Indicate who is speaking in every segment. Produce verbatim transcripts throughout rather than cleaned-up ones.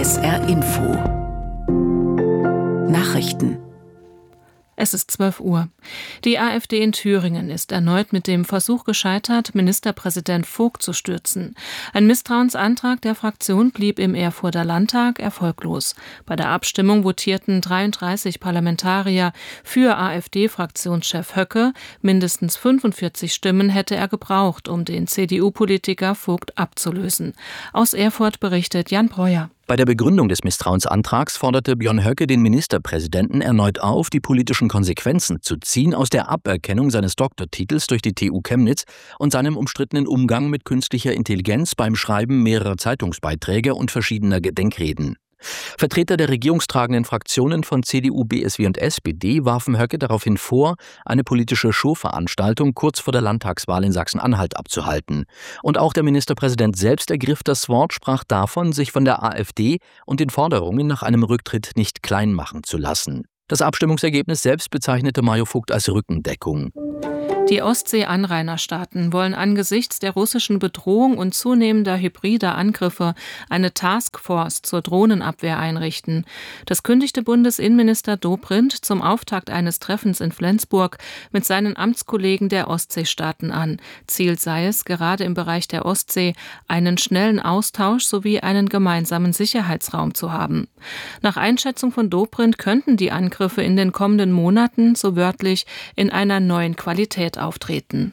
Speaker 1: S R Info Nachrichten.
Speaker 2: Es ist zwölf Uhr. Die AfD in Thüringen ist erneut mit dem Versuch gescheitert, Ministerpräsident Vogt zu stürzen. Ein Misstrauensantrag der Fraktion blieb im Erfurter Landtag erfolglos. Bei der Abstimmung votierten dreiunddreißig Parlamentarier für AfD-Fraktionschef Höcke. Mindestens fünfundvierzig Stimmen hätte er gebraucht, um den C D U-Politiker Vogt abzulösen. Aus Erfurt berichtet Jan Breuer.
Speaker 3: Bei der Begründung des Misstrauensantrags forderte Björn Höcke den Ministerpräsidenten erneut auf, die politischen Konsequenzen zu ziehen aus der Aberkennung seines Doktortitels durch die T U Chemnitz und seinem umstrittenen Umgang mit künstlicher Intelligenz beim Schreiben mehrerer Zeitungsbeiträge und verschiedener Gedenkreden. Vertreter der regierungstragenden Fraktionen von C D U, B S W und S P D warfen Höcke daraufhin vor, eine politische Showveranstaltung kurz vor der Landtagswahl in Sachsen-Anhalt abzuhalten. Und auch der Ministerpräsident selbst ergriff das Wort, sprach davon, sich von der AfD und den Forderungen nach einem Rücktritt nicht klein machen zu lassen. Das Abstimmungsergebnis selbst bezeichnete Mario Vogt als Rückendeckung.
Speaker 2: Die Ostsee-Anrainerstaaten wollen angesichts der russischen Bedrohung und zunehmender hybrider Angriffe eine Taskforce zur Drohnenabwehr einrichten. Das kündigte Bundesinnenminister Dobrindt zum Auftakt eines Treffens in Flensburg mit seinen Amtskollegen der Ostseestaaten an. Ziel sei es, gerade im Bereich der Ostsee einen schnellen Austausch sowie einen gemeinsamen Sicherheitsraum zu haben. Nach Einschätzung von Dobrindt könnten die Angriffe in den kommenden Monaten, so wörtlich, in einer neuen Qualität auftreten.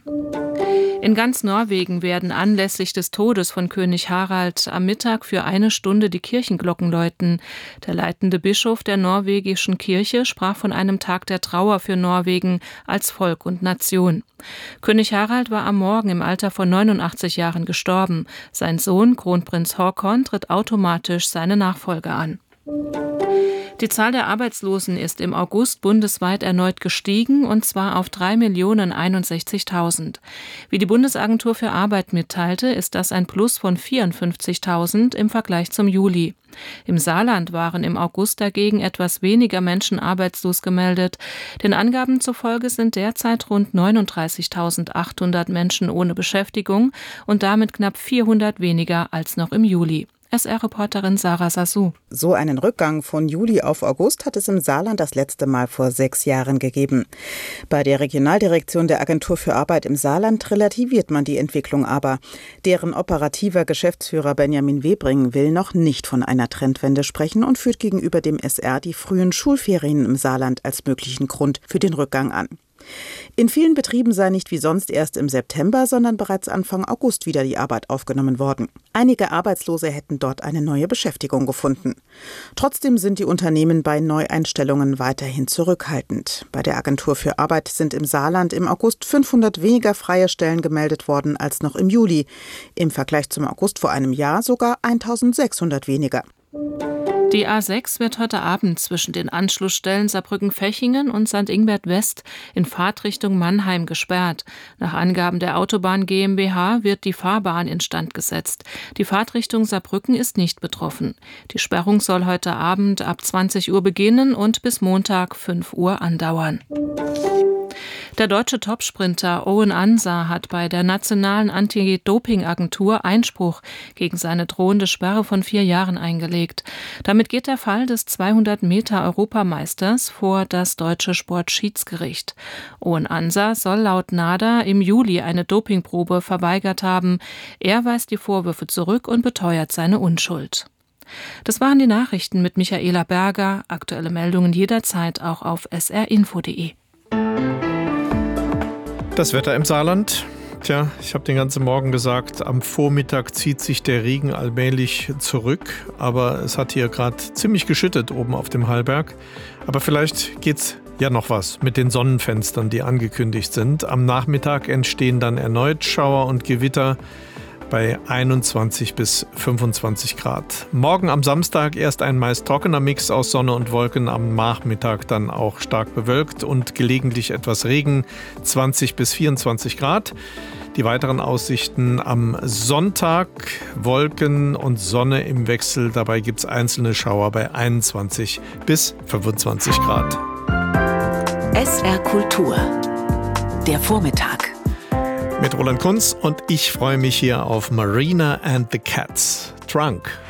Speaker 2: In ganz Norwegen werden anlässlich des Todes von König Harald am Mittag für eine Stunde die Kirchenglocken läuten. Der leitende Bischof der norwegischen Kirche sprach von einem Tag der Trauer für Norwegen als Volk und Nation. König Harald war am Morgen im Alter von neunundachtzig Jahren gestorben. Sein Sohn, Kronprinz Haakon, tritt automatisch seine Nachfolge an. Die Zahl der Arbeitslosen ist im August bundesweit erneut gestiegen, und zwar auf drei Millionen einundsechzigtausend. Wie die Bundesagentur für Arbeit mitteilte, ist das ein Plus von vierundfünfzigtausend im Vergleich zum Juli. Im Saarland waren im August dagegen etwas weniger Menschen arbeitslos gemeldet. Den Angaben zufolge sind derzeit rund neununddreißigtausendachthundert Menschen ohne Beschäftigung und damit knapp vierhundert weniger als noch im Juli. S R-Reporterin Sarah Sassou.
Speaker 4: So einen Rückgang von Juli auf August hat es im Saarland das letzte Mal vor sechs Jahren gegeben. Bei der Regionaldirektion der Agentur für Arbeit im Saarland relativiert man die Entwicklung aber. Deren operativer Geschäftsführer Benjamin Webring will noch nicht von einer Trendwende sprechen und führt gegenüber dem S R die frühen Schulferien im Saarland als möglichen Grund für den Rückgang an. In vielen Betrieben sei nicht wie sonst erst im September, sondern bereits Anfang August wieder die Arbeit aufgenommen worden. Einige Arbeitslose hätten dort eine neue Beschäftigung gefunden. Trotzdem sind die Unternehmen bei Neueinstellungen weiterhin zurückhaltend. Bei der Agentur für Arbeit sind im Saarland im August fünfhundert weniger freie Stellen gemeldet worden als noch im Juli. Im Vergleich zum August vor einem Jahr sogar eintausendsechshundert weniger.
Speaker 2: Die A sechs wird heute Abend zwischen den Anschlussstellen Saarbrücken-Fechingen und Sankt Ingbert West in Fahrtrichtung Mannheim gesperrt. Nach Angaben der Autobahn GmbH wird die Fahrbahn instand gesetzt. Die Fahrtrichtung Saarbrücken ist nicht betroffen. Die Sperrung soll heute Abend ab zwanzig Uhr beginnen und bis Montag fünf Uhr andauern. Der deutsche Topsprinter Owen Ansa hat bei der Nationalen Anti-Doping-Agentur Einspruch gegen seine drohende Sperre von vier Jahren eingelegt. Damit geht der Fall des zweihundert-Meter-Europameisters vor das deutsche Sportschiedsgericht. Owen Ansa soll laut NADA im Juli eine Dopingprobe verweigert haben. Er weist die Vorwürfe zurück und beteuert seine Unschuld. Das waren die Nachrichten mit Michaela Berger. Aktuelle Meldungen jederzeit auch auf s r info punkt de.
Speaker 5: Das Wetter im Saarland. Tja, ich habe den ganzen Morgen gesagt, am Vormittag zieht sich der Regen allmählich zurück. Aber es hat hier gerade ziemlich geschüttet oben auf dem Hallberg. Aber vielleicht geht's ja noch was mit den Sonnenfenstern, die angekündigt sind. Am Nachmittag entstehen dann erneut Schauer und Gewitter bei einundzwanzig bis fünfundzwanzig Grad. Morgen am Samstag erst ein meist trockener Mix aus Sonne und Wolken, am Nachmittag dann auch stark bewölkt und gelegentlich etwas Regen, zwanzig bis vierundzwanzig Grad. Die weiteren Aussichten am Sonntag, Wolken und Sonne im Wechsel. Dabei gibt es einzelne Schauer bei einundzwanzig bis fünfundzwanzig Grad.
Speaker 1: S R Kultur, der Vormittag.
Speaker 5: Mit Roland Kunz und ich freue mich hier auf Marina and the Cats. Drunk.